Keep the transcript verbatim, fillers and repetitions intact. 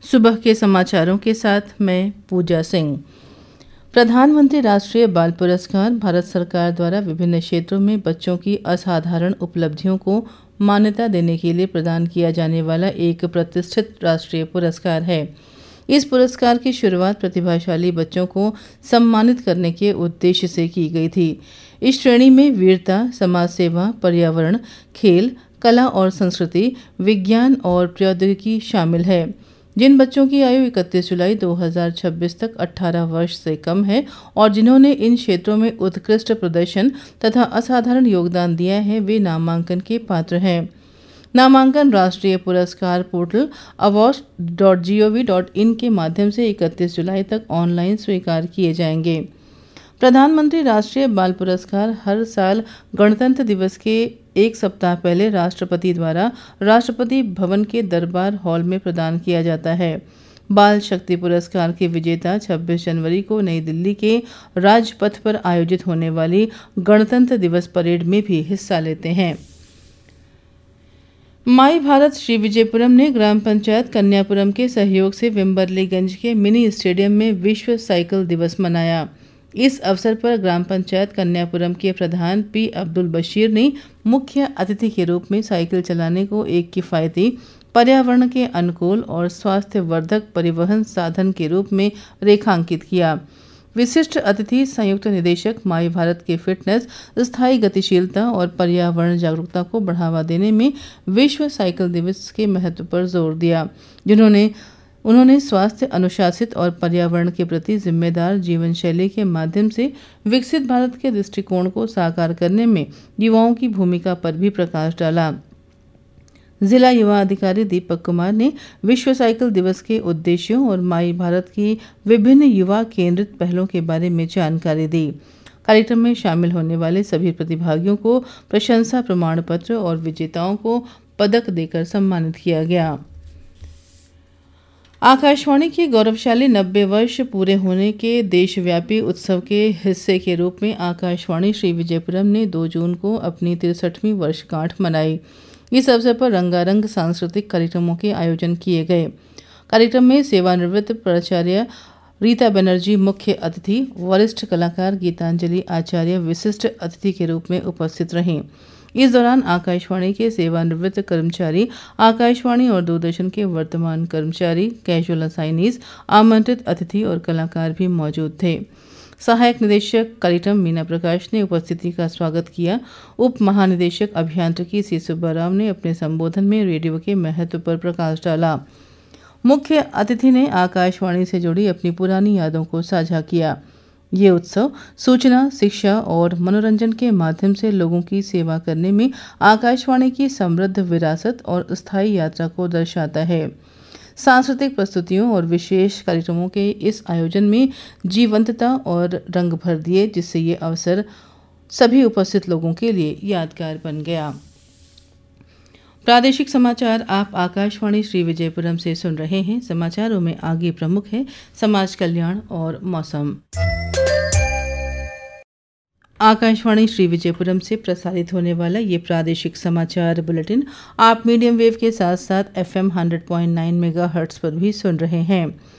सुबह के समाचारों के साथ मैं पूजा सिंह। प्रधानमंत्री राष्ट्रीय बाल पुरस्कार भारत सरकार द्वारा विभिन्न क्षेत्रों में बच्चों की असाधारण उपलब्धियों को मान्यता देने के लिए प्रदान किया जाने वाला एक प्रतिष्ठित राष्ट्रीय पुरस्कार है। इस पुरस्कार की शुरुआत प्रतिभाशाली बच्चों को सम्मानित करने के उद्देश्य से की गई थी। इस श्रेणी में वीरता, समाज सेवा, पर्यावरण, खेल, कला और संस्कृति, विज्ञान और प्रौद्योगिकी शामिल है। जिन बच्चों की आयु इकतीस जुलाई दो हज़ार छब्बीस तक अठारह वर्ष से कम है और जिन्होंने इन क्षेत्रों में उत्कृष्ट प्रदर्शन तथा असाधारण योगदान दिया है, वे नामांकन के पात्र हैं। नामांकन राष्ट्रीय पुरस्कार portal awards dot G O V dot in के माध्यम से इकतीस जुलाई तक ऑनलाइन स्वीकार किए जाएंगे। प्रधानमंत्री राष्ट्रीय बाल पुरस्कार हर साल गणतंत्र दिवस के एक सप्ताह पहले राष्ट्रपति द्वारा राष्ट्रपति भवन के दरबार हॉल में प्रदान किया जाता है। बाल शक्ति पुरस्कार के विजेता छब्बीस जनवरी को नई दिल्ली के राजपथ पर आयोजित होने वाली गणतंत्र दिवस परेड में भी हिस्सा लेते हैं। माई भारत श्री विजयपुरम ने ग्राम पंचायत कन्यापुरम के सहयोग से विम्बरलीगंज के मिनी स्टेडियम में विश्व साइकिल दिवस मनाया। इस अवसर पर ग्राम पंचायत कन्यापुरम के प्रधान पी अब्दुल बशीर ने मुख्य अतिथि के रूप में साइकिल चलाने को एक किफ़ायती, पर्यावरण के अनुकूल और स्वास्थ्यवर्धक परिवहन साधन के रूप में रेखांकित किया। विशिष्ट अतिथि संयुक्त निदेशक माई भारत के फिटनेस, स्थायी गतिशीलता और पर्यावरण जागरूकता को बढ़ावा देने में विश्व साइकिल दिवस के महत्व पर जोर दिया, जिन्होंने उन्होंने स्वास्थ्य, अनुशासित और पर्यावरण के प्रति जिम्मेदार जीवन शैली के माध्यम से विकसित भारत के दृष्टिकोण को साकार करने में युवाओं की भूमिका पर भी प्रकाश डाला। जिला युवा अधिकारी दीपक कुमार ने विश्व साइकिल दिवस के उद्देश्यों और माई भारत की विभिन्न युवा केंद्रित पहलों के बारे में जानकारी दी। कार्यक्रम में शामिल होने वाले सभी प्रतिभागियों को प्रशंसा प्रमाण पत्र और विजेताओं को पदक देकर सम्मानित किया गया। आकाशवाणी के गौरवशाली नब्बे वर्ष पूरे होने के देशव्यापी उत्सव के हिस्से के रूप में आकाशवाणी श्री विजयपुरम ने दो जून को अपनी तिरसठवीं वर्षगांठ मनाई। इस अवसर पर रंगारंग सांस्कृतिक कार्यक्रमों के आयोजन किए गए। कार्यक्रम में सेवानिवृत्त प्राचार्य रीता बनर्जी मुख्य अतिथि, वरिष्ठ कलाकार गीतांजलि आचार्य विशिष्ट अतिथि के रूप में उपस्थित रहीं। इस दौरान आकाशवाणी के सेवानिवृत्त कर्मचारी, आकाशवाणी और दूरदर्शन के वर्तमान कर्मचारी, कैजुअल असाइनीज, आमंत्रित अतिथि और कलाकार भी मौजूद थे। सहायक निदेशक कार्यक्रम मीना प्रकाश ने उपस्थिति का स्वागत किया। उप महानिदेशक अभियांत्रिकी सी सुब्बाराव ने अपने संबोधन में रेडियो के महत्व पर प्रकाश डाला। मुख्य अतिथि ने आकाशवाणी से जुड़ी अपनी पुरानी यादों को साझा किया। ये उत्सव सूचना, शिक्षा और मनोरंजन के माध्यम से लोगों की सेवा करने में आकाशवाणी की समृद्ध विरासत और स्थायी यात्रा को दर्शाता है। सांस्कृतिक प्रस्तुतियों और विशेष कार्यक्रमों के इस आयोजन में जीवंतता और रंग भर दिए, जिससे ये अवसर सभी उपस्थित लोगों के लिए यादगार बन गया। प्रादेशिक समाचार आप आकाशवाणी श्री विजयपुरम से सुन रहे हैं। समाचारों में आगे प्रमुख है समाज कल्याण और मौसम। आकाशवाणी श्री विजयपुरम से प्रसारित होने वाला ये प्रादेशिक समाचार बुलेटिन आप मीडियम वेव के साथ साथ F am hundred point nine megahertz पर भी सुन रहे हैं।